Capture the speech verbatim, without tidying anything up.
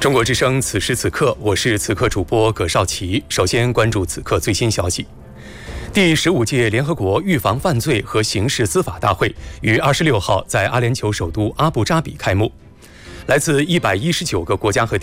中国之声，此时此刻，我是此刻主播葛少奇。首先关注此刻最新消息。第十五届联合国预防犯罪和刑事司法大会于二十六号在阿联酋首都阿布扎比开幕，来自一百一十九个国家和